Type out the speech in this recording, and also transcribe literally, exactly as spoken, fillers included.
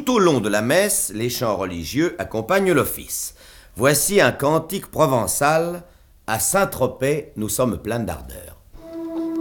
Tout au long de la messe, les chants religieux accompagnent l'office. Voici un cantique provençal. À Saint-Tropez, nous sommes pleins d'ardeur.